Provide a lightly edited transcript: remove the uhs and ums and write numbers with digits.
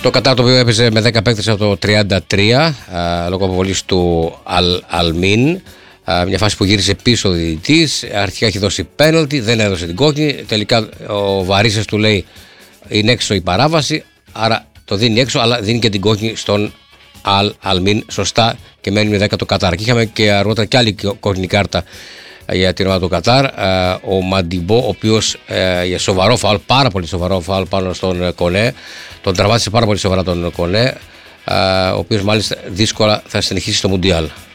Το Κατάρ, το οποίο έπαιζε με 10 παίκτες από το 33 λόγω αποβολής του Αλμίν. Μια φάση που γύρισε πίσω ο διαιτητής. Αρχικά έχει δώσει πέναλτι, δεν έδωσε την κόκκινη. Τελικά ο Βαρίσες του λέει είναι έξω η παράβαση, άρα το δίνει έξω, αλλά δίνει και την κόκκινη στον Αλμίν. Σωστά, και μένει με 10 το Κατάρ. Και είχαμε και αργότερα και άλλη κόκκινη κάρτα για την ομάδα του Κατάρ. Ο Μαντιμπό, ο οποίος για σοβαρό φάουλ, πάρα πολύ σοβαρό φάουλ πάνω στον Κονέ, τον τραυμάτισε πάρα πολύ σοβαρά τον Κονέ, ο οποίος μάλιστα δύσκολα θα συνεχίσει στο Μουντιάλ.